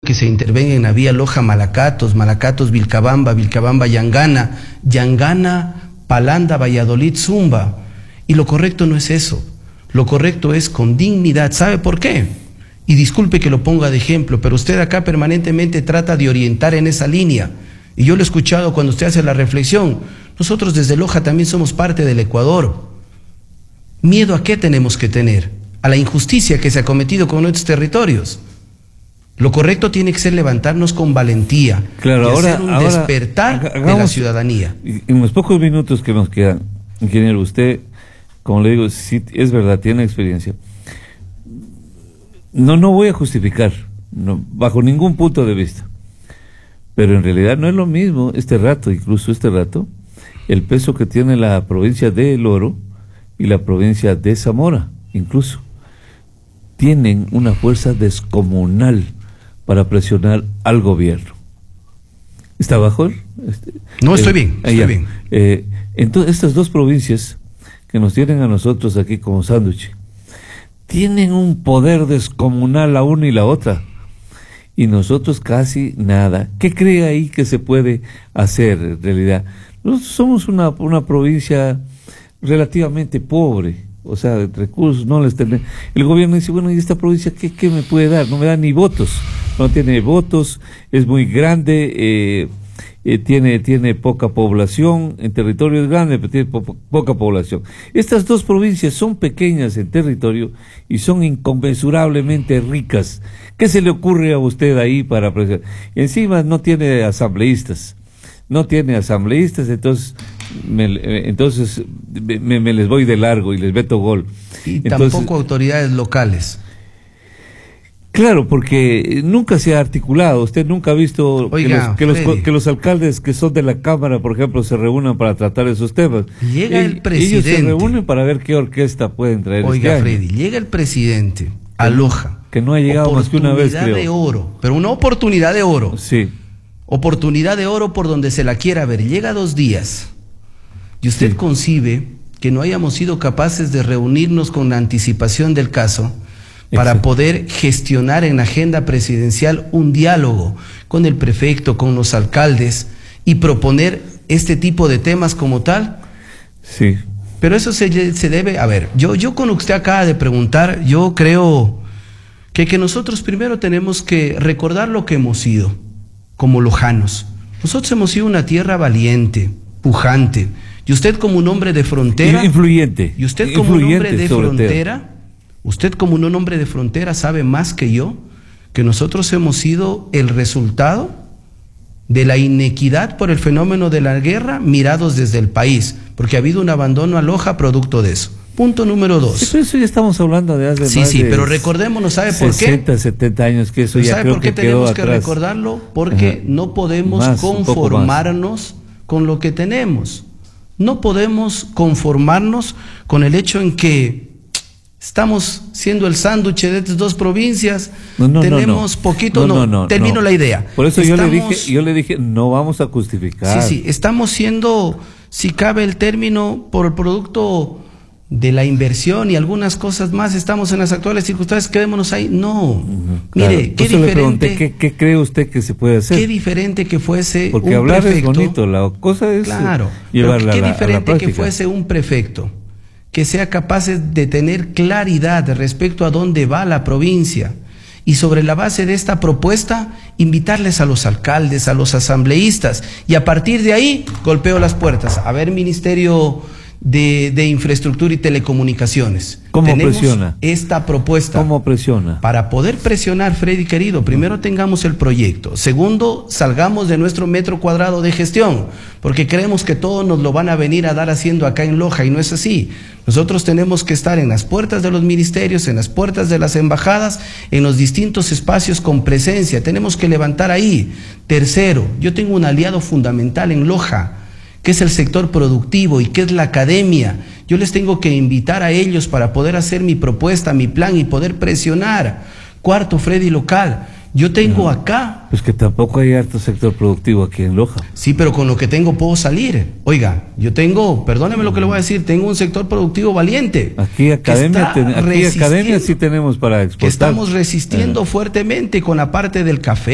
que se intervenga en la vía Loja Malacatos, Malacatos Vilcabamba, Vilcabamba Yangana, Yangana Palanda Valladolid Zumba. Y lo correcto no es eso. Lo correcto es con dignidad. ¿Sabe por qué? Y disculpe que lo ponga de ejemplo, pero usted acá permanentemente trata de orientar en esa línea. Y yo lo he escuchado cuando usted hace la reflexión. Nosotros desde Loja también somos parte del Ecuador. ¿Miedo a qué tenemos que tener? A la injusticia que se ha cometido con nuestros territorios. Lo correcto tiene que ser levantarnos con valentía, claro, y hacer un despertar de la ciudadanía. En los pocos minutos que nos quedan, ingeniero, usted, como le digo, sí, es verdad, tiene experiencia. No voy a justificar, bajo ningún punto de vista. Pero en realidad no es lo mismo incluso este rato, el peso que tiene la provincia de El Oro y la provincia de Zamora, incluso. Tienen una fuerza descomunal para presionar al gobierno. ¿Está bajo? No, estoy bien, estoy bien. Entonces, estas dos provincias que nos tienen a nosotros aquí como sándwich, tienen un poder descomunal la una y la otra, y nosotros casi nada. ¿Qué cree ahí que se puede hacer en realidad? Nosotros somos una provincia relativamente pobre, o sea, recursos no les tenemos. El gobierno dice, bueno, ¿y esta provincia qué me puede dar? No me da ni votos, no tiene votos, es muy grande, tiene poca población, en territorio es grande, pero tiene poca población. Estas dos provincias son pequeñas en territorio y son inconmensurablemente ricas. ¿Qué se le ocurre a usted ahí para presionar? Encima no tiene asambleístas, entonces me les voy de largo y les veto gol. Y entonces, tampoco autoridades locales. Claro, porque nunca se ha articulado. Usted nunca ha visto que los alcaldes que son de la Cámara, por ejemplo, se reúnan para tratar esos temas. Llega el presidente. Ellos se reúnen para ver qué orquesta pueden traer. Oiga, Freddy, llega el presidente a Loja. Que no ha llegado más que una vez, creo. Oportunidad de oro, pero una oportunidad de oro. Sí. Oportunidad de oro por donde se la quiera ver. Llega 2 días. Y usted concibe que no hayamos sido capaces de reunirnos con la anticipación del caso para poder gestionar en la agenda presidencial un diálogo con el prefecto, con los alcaldes y proponer este tipo de temas como tal. Sí. Pero eso se debe, a ver, yo con lo que usted acaba de preguntar, yo creo que nosotros primero tenemos que recordar lo que hemos sido como lojanos. Nosotros hemos sido una tierra valiente, pujante, y usted como un hombre de frontera, influyente, y usted como un hombre de frontera, usted como un hombre de frontera sabe más que yo que nosotros hemos sido el resultado de la inequidad por el fenómeno de la guerra mirados desde el país, porque ha habido un abandono a Loja producto de eso. Punto número 2. Sí, pero eso ya estamos hablando de hace más de pero recordémonos, ¿sabe por qué? 60, 70 años que eso ya creo que quedó atrás. ¿Sabe por qué tenemos que recordarlo? Porque no podemos conformarnos con lo que tenemos. No podemos conformarnos con el hecho en que estamos siendo el sándwich de estas dos provincias, tenemos poquito, termino la idea. Por eso yo le dije, no vamos a justificar. Sí, estamos siendo, si cabe el término, por el producto de la inversión y algunas cosas más, estamos en las actuales circunstancias, quedémonos ahí. No, claro. Mire, qué diferente. ¿Qué cree usted que se puede hacer? Qué diferente que fuese porque un hablar prefecto, es bonito, la cosa es llevarla qué diferente a la que fuese un prefecto que sea capaz de tener claridad respecto a dónde va la provincia y sobre la base de esta propuesta invitarles a los alcaldes, a los asambleístas, y a partir de ahí golpeo las puertas. A ver, Ministerio de Infraestructura y Telecomunicaciones, ¿cómo presiona esta propuesta? ¿Cómo presiona? Para poder presionar, Freddy querido, primero tengamos el proyecto, segundo, salgamos de nuestro metro cuadrado de gestión, porque creemos que todo nos lo van a venir a dar haciendo acá en Loja, y no es así. Nosotros tenemos que estar en las puertas de los ministerios, en las puertas de las embajadas, en los distintos espacios con presencia, tenemos que levantar ahí. Tercero, yo tengo un aliado fundamental en Loja, que es el sector productivo y que es la academia. Yo les tengo que invitar a ellos para poder hacer mi propuesta, mi plan y poder presionar. Cuarto, Freddy, local. Yo tengo acá... Pues que tampoco hay harto sector productivo aquí en Loja. Sí, pero con lo que tengo puedo salir. Oiga, yo tengo, perdóneme lo que le voy a decir, tengo un sector productivo valiente. Aquí academia sí tenemos para exportar. Que estamos resistiendo fuertemente con la parte del café.